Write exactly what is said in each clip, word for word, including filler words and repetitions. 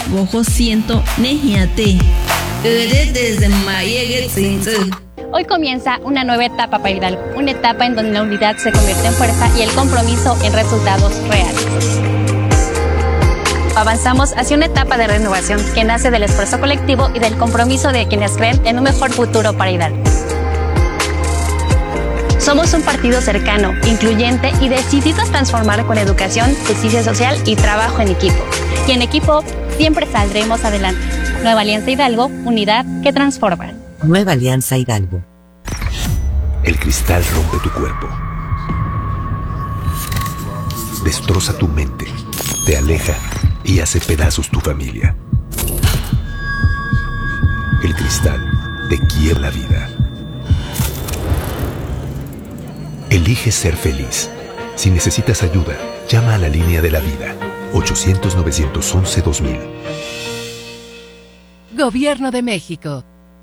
bojo siento nejiate. Desde Mayegue Tzintzú. Hoy comienza una nueva etapa para Hidalgo, una etapa en donde la unidad se convierte en fuerza y el compromiso en resultados reales. Avanzamos hacia una etapa de renovación que nace del esfuerzo colectivo y del compromiso de quienes creen en un mejor futuro para Hidalgo. Somos un partido cercano, incluyente y decidido a transformar con educación, justicia social y trabajo en equipo. Y en equipo siempre saldremos adelante. Nueva Alianza Hidalgo, unidad que transforma. Nueva Alianza Hidalgo. El cristal rompe tu cuerpo. Destroza tu mente, te aleja y hace pedazos tu familia. El cristal te quiebra la vida. Elige ser feliz. Si necesitas ayuda, llama a la línea de la vida. ochocientos, novecientos once, dos mil. Gobierno de México.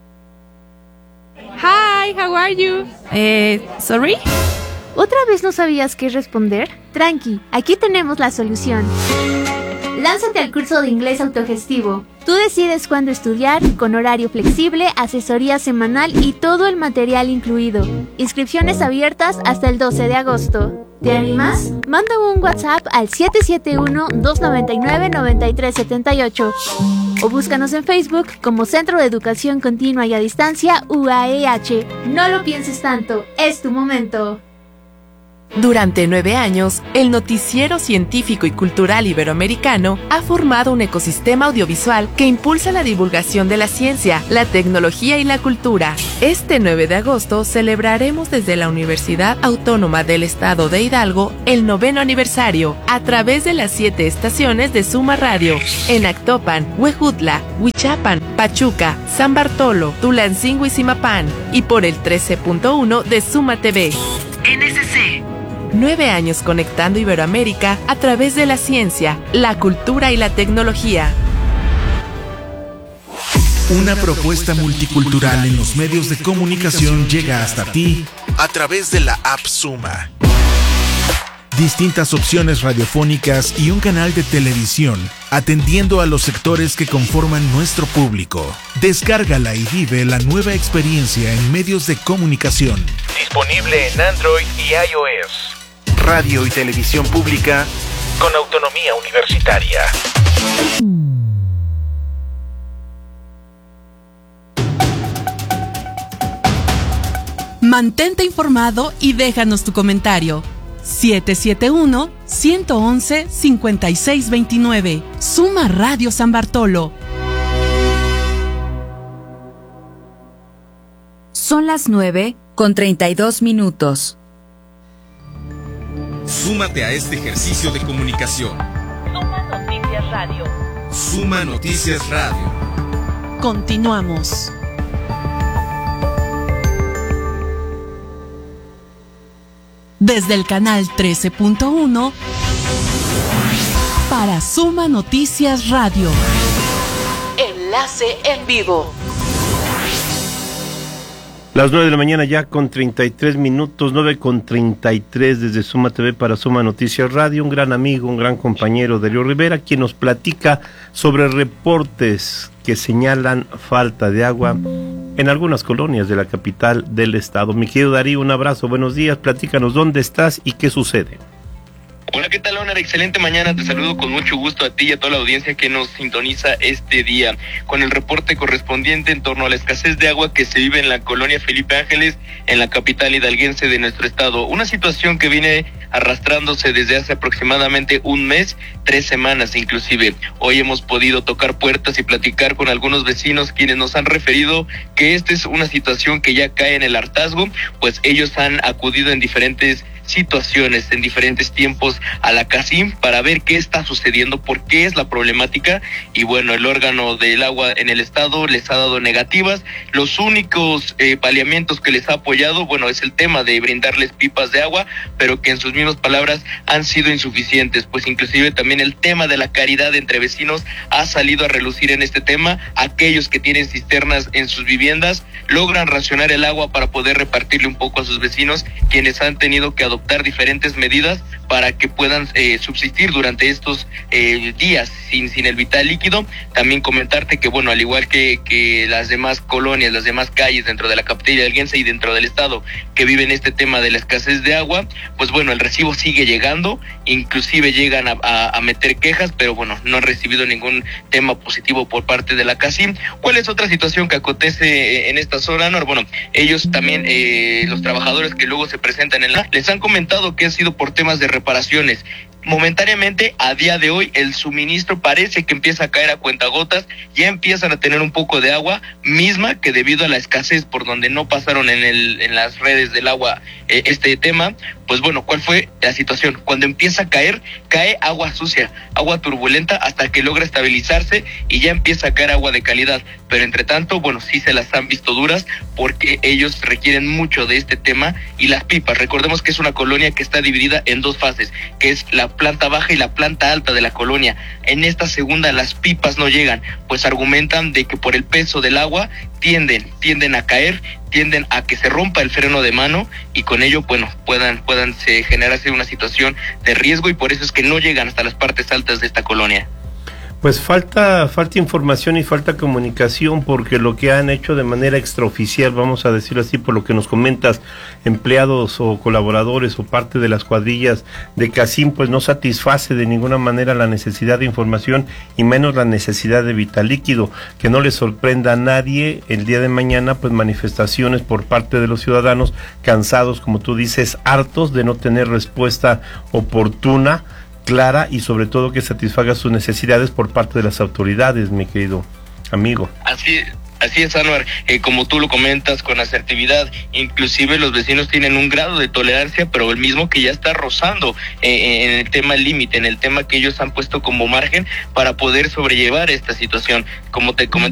Hi, how are you? Eh, sorry? ¿Otra vez no sabías qué responder? Tranqui, aquí tenemos la solución. Lánzate al curso de inglés autogestivo. Tú decides cuándo estudiar, con horario flexible, asesoría semanal y todo el material incluido. Inscripciones abiertas hasta el doce de agosto. ¿Te animas? Manda un WhatsApp al siete siete uno, dos nueve nueve, nueve tres siete ocho o búscanos en Facebook como Centro de Educación Continua y a Distancia U A E H. No lo pienses tanto, es tu momento. Durante nueve años, el Noticiero Científico y Cultural Iberoamericano ha formado un ecosistema audiovisual que impulsa la divulgación de la ciencia, la tecnología y la cultura. Este nueve de agosto celebraremos desde la Universidad Autónoma del Estado de Hidalgo el noveno aniversario a través de las siete estaciones de Suma Radio en Actopan, Huejutla, Huichapan, Pachuca, San Bartolo, Tulancingo y Zimapán y por el trece punto uno de Suma T V. N S C. Nueve años conectando Iberoamérica a través de la ciencia, la cultura y la tecnología. Una propuesta multicultural en los medios de comunicación llega hasta ti a través de la app Suma. Distintas opciones radiofónicas y un canal de televisión, atendiendo a los sectores que conforman nuestro público. Descárgala y vive la nueva experiencia en medios de comunicación. Disponible en Android y iOS. Radio y televisión pública con autonomía universitaria. Mantente informado y déjanos tu comentario. siete siete uno, uno uno uno, cinco seis dos nueve. Suma Radio San Bartolo. Son las nueve con treinta y dos minutos. Súmate a este ejercicio de comunicación. Suma Noticias Radio. Suma Noticias Radio. Continuamos. Desde el canal trece punto uno para Suma Noticias Radio. Enlace en vivo. Las nueve de la mañana ya con treinta y tres minutos, nueve con treinta y tres desde Suma T V para Suma Noticias Radio. Un gran amigo, un gran compañero, Darío Rivera, quien nos platica sobre reportes que señalan falta de agua en algunas colonias de la capital del estado. Mi querido Darío, un abrazo, buenos días, platícanos dónde estás y qué sucede. Hola, ¿qué tal, Leonard? Excelente mañana, te saludo con mucho gusto a ti y a toda la audiencia que nos sintoniza este día, con el reporte correspondiente en torno a la escasez de agua que se vive en la colonia Felipe Ángeles, en la capital hidalguense de nuestro estado. Una situación que viene arrastrándose desde hace aproximadamente un mes, tres semanas inclusive. Hoy hemos podido tocar puertas y platicar con algunos vecinos quienes nos han referido que esta es una situación que ya cae en el hartazgo, pues ellos han acudido en diferentes situaciones, en diferentes tiempos a la CACIM para ver qué está sucediendo, por qué es la problemática, y bueno, el órgano del agua en el estado les ha dado negativas. Los únicos eh, paliamientos que les ha apoyado, bueno, es el tema de brindarles pipas de agua, pero que en sus mismas palabras han sido insuficientes, pues inclusive también el tema de la caridad entre vecinos ha salido a relucir en este tema. Aquellos que tienen cisternas en sus viviendas logran racionar el agua para poder repartirle un poco a sus vecinos, quienes han tenido que adoptar adoptar diferentes medidas para que puedan eh, subsistir durante estos eh, días sin, sin el vital líquido. También comentarte que, bueno, al igual que, que las demás colonias, las demás calles dentro de la capital hidalguense y dentro del estado que viven este tema de la escasez de agua, pues bueno, el recibo sigue llegando, inclusive llegan a, a, a meter quejas, pero bueno, no han recibido ningún tema positivo por parte de la CACIM. ¿Cuál es otra situación que acontece en esta zona, Anuar? Bueno, ellos también, eh, los trabajadores que luego se presentan en la... les han comentado que ha sido por temas de reparaciones. Momentáneamente, a día de hoy, el suministro parece que empieza a caer a cuentagotas, ya empiezan a tener un poco de agua, misma que debido a la escasez por donde no pasaron en el en las redes del agua eh, este tema, pues bueno, ¿cuál fue la situación? Cuando empieza a caer, cae agua sucia, agua turbulenta, hasta que logra estabilizarse y ya empieza a caer agua de calidad, pero entre tanto, bueno, sí se las han visto duras porque ellos requieren mucho de este tema y las pipas. Recordemos que es una colonia que está dividida en dos fases, que es la planta baja y la planta alta de la colonia. En esta segunda las pipas no llegan, pues argumentan de que por el peso del agua tienden, tienden a caer, tienden a que se rompa el freno de mano y con ello, bueno, puedan, puedan se generarse una situación de riesgo y por eso es que no llegan hasta las partes altas de esta colonia. Pues falta falta información y falta comunicación, porque lo que han hecho de manera extraoficial, vamos a decirlo así, por lo que nos comentas, empleados o colaboradores o parte de las cuadrillas de CACIM, pues no satisface de ninguna manera la necesidad de información y menos la necesidad de vital líquido. Que no le sorprenda a nadie el día de mañana, pues manifestaciones por parte de los ciudadanos cansados, como tú dices, hartos de no tener respuesta oportuna, clara y sobre todo que satisfaga sus necesidades por parte de las autoridades, mi querido amigo. Así Así es, Anuar, eh, como tú lo comentas con asertividad, inclusive los vecinos tienen un grado de tolerancia, pero el mismo que ya está rozando eh, en el tema límite, en el tema que ellos han puesto como margen para poder sobrellevar esta situación. Como te comenté,